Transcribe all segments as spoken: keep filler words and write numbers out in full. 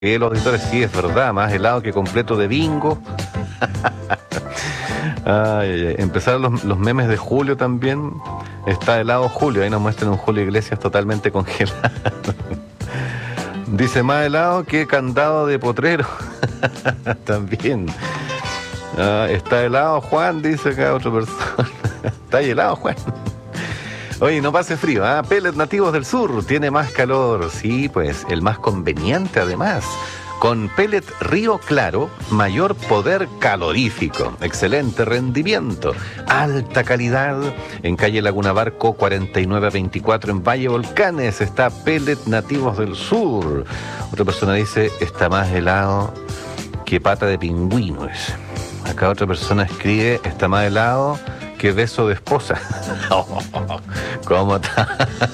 Que los auditores, sí, es verdad, más helado que completo de bingo. Ay, ay, ay. Empezaron los, los memes de Julio también. Está helado Julio, ahí nos muestran un Julio Iglesias totalmente congelado. Dice, más helado que candado de potrero. También. Ah, está helado Juan, dice acá otra persona. Está helado Juan. Oye, no pase frío, ¿ah? Pellet Nativos del Sur, tiene más calor. Sí, pues, el más conveniente además. Con pellet Río Claro, mayor poder calorífico, excelente rendimiento, alta calidad. En calle Laguna Barco cuarenta y nueve veinticuatro en Valle Volcanes está Pellet Nativos del Sur. Otra persona dice, está más helado que pata de pingüino. Acá otra persona escribe, está más helado que beso de esposa. ¿Cómo está?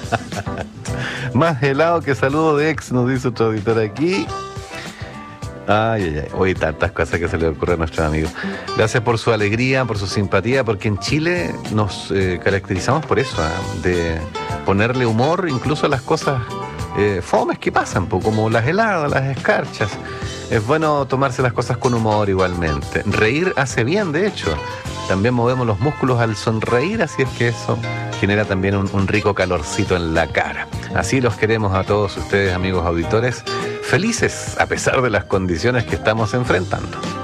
Más helado que saludo de ex, nos dice otro auditor aquí. Ay, ay, ay. Oye, tantas cosas que se le ocurren a nuestros amigos. Gracias por su alegría, por su simpatía, porque en Chile nos eh, caracterizamos por eso, ¿eh? De ponerle humor incluso a las cosas eh, fomes que pasan, pues, como las heladas, las escarchas. Es bueno tomarse las cosas con humor igualmente. Reír hace bien, de hecho. También movemos los músculos al sonreír, así es que eso genera también un, un rico calorcito en la cara. Así los queremos a todos ustedes, amigos auditores, felices a pesar de las condiciones que estamos enfrentando.